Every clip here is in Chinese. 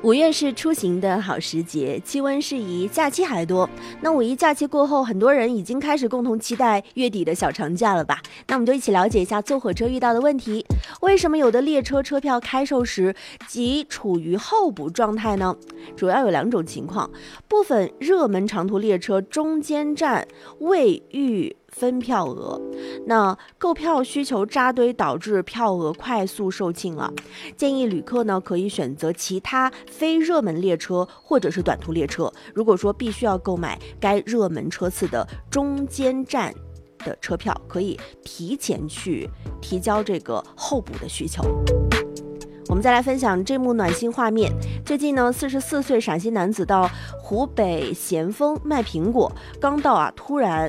5月是出行的好时节，气温适宜，假期还多。那5一假期过后，很多人已经开始共同期待月底的小长假了吧？那我们就一起了解一下坐火车遇到的问题。为什么有的列车车票开售时即处于候补状态呢？主要有2种情况，部分热门长途列车中间站未预分票额，那购票需求扎堆，导致票额快速售罄了。建议旅客呢可以选择其他非热门列车或者是短途列车。如果说必须要购买该热门车次的中间站的车票，可以提前去提交这个候补的需求。我们再来分享这幕暖心画面。最近呢，44岁陕西男子到湖北咸丰卖苹果，刚到突然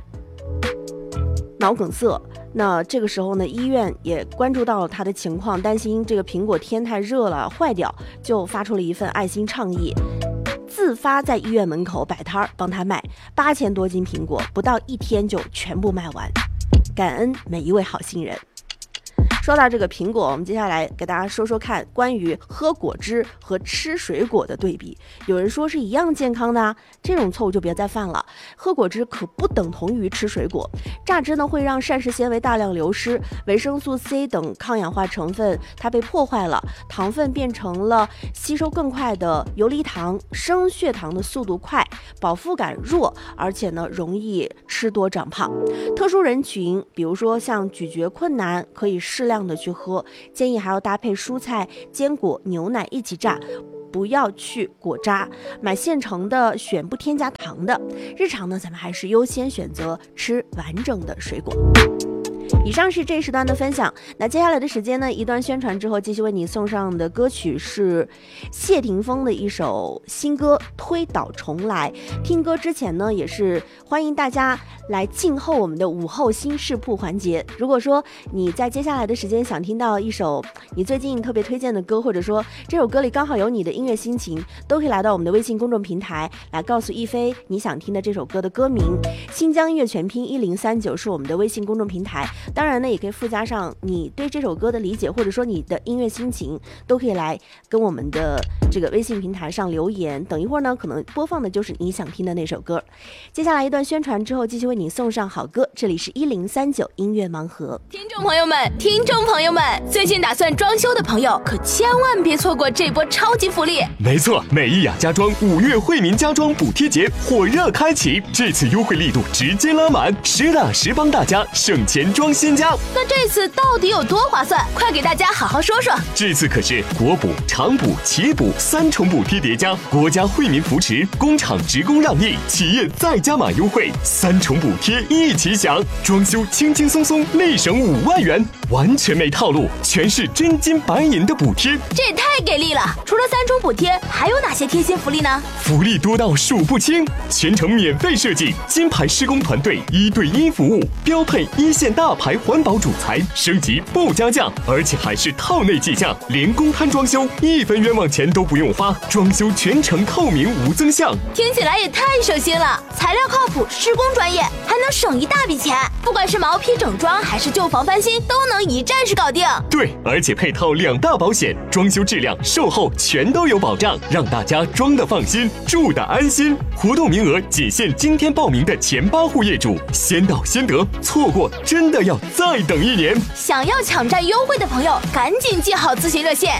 脑梗塞。那这个时候呢，医院也关注到了他的情况，担心这个苹果天太热了坏掉，就发出了一份爱心倡议，自发在医院门口摆摊帮他卖8000多斤苹果，不到1天就全部卖完，感恩每一位好心人。说到这个苹果，我们接下来给大家说说看关于喝果汁和吃水果的对比。有人说是一样健康的这种错误就别再犯了。喝果汁可不等同于吃水果，榨汁呢会让膳食纤维大量流失，维生素 C 等抗氧化成分它被破坏了，糖分变成了吸收更快的游离糖，升血糖的速度快，饱腹感弱，而且呢容易吃多长胖。特殊人群，比如说像咀嚼困难，可以适量的去喝，建议还要搭配蔬菜、坚果、牛奶一起榨，不要去果渣，买现成的，选不添加糖的。日常呢，咱们还是优先选择吃完整的水果。以上是这一时段的分享，那接下来的时间呢，一段宣传之后，继续为你送上的歌曲是谢霆锋的一首新歌《推倒重来》。听歌之前呢，也是欢迎大家来静候我们的午后新视铺环节。如果说你在接下来的时间想听到一首你最近特别推荐的歌，或者说这首歌里刚好有你的音乐心情，都可以来到我们的微信公众平台来告诉一飞你想听的这首歌的歌名。新疆音乐全拼1039是我们的微信公众平台，当然呢也可以附加上你对这首歌的理解，或者说你的音乐心情，都可以来跟我们的这个微信平台上留言。等一会儿呢可能播放的就是你想听的那首歌。接下来一段宣传之后，继续为你送上好歌。这里是1039音乐盲盒。 听众朋友们，最近打算装修的朋友可千万别错过这波超级福利。 没错，美意雅家装5月惠民家装补贴节火热开启，这次优惠力度直接拉满，实打实帮大家省钱装新家。 那这次到底有多划算？快给大家好好说说。 这次可是国补、厂补、企补3重补贴叠加，国家惠民扶持，工厂职工让利，企业再加码优惠，3重补贴一起享，装修轻轻松松立省5万元，完全没套路，全是真金白银的补贴， 这也太给力了！除了3重补贴，还有哪些贴心福利呢？ 福利多到数不清，全程免费设计，金牌施工团队1对1服务，标配1线大牌环保主材，升级不加价，而且还是套内计价，连公摊装修1分冤枉钱都不用花，装修全程透明无增项。 听起来也太省心了，材料靠谱，施工专业，还能省一大笔钱。不管是毛坯整装还是旧房翻新，都能一站式搞定。 对，而且配套2大保险，装修质量、售后全都有保障，让大家装得放心，住得安心。活动名额仅限今天报名的前8户业主，先到先得，错过真的要再等1年。 想要抢占优惠的朋友，赶紧记好咨询热线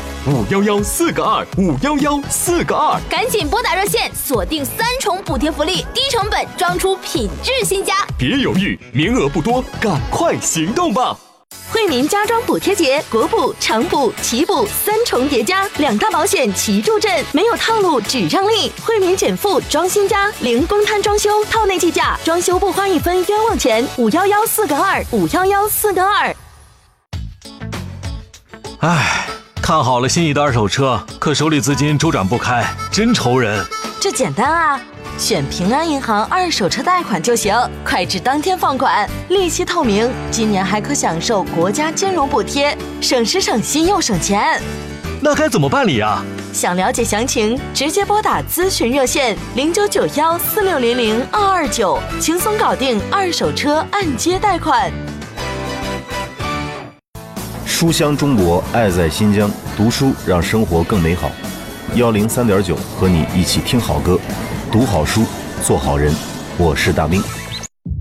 5114个2，511 4个2， 赶紧拨打热线，锁定3重补贴福利，低成本装出品质新家。 别犹豫，名额不多，赶快行动吧！ 惠民家装补贴节，国补、厂补、企补3重叠加，2大保险齐助阵，没有套路只让利，惠民减负装新家，零公摊装修，套内计价，装修不花1分冤枉钱，511 4个2，511 4个2。 唉，看好了心仪的2手车，可手里资金周转不开，真愁人。 这简单啊，选平安银行2手车贷款就行，快至当天放款，利息透明，今年还可享受国家金融补贴，省时省心又省钱。 那该怎么办理啊？ 想了解详情，直接拨打咨询热线0991 4600 229，轻松搞定2手车按揭贷款。 书香中国，爱在新疆，读书让生活更美好。 103.9，和你一起听好歌，读好书，做好人。我是大兵。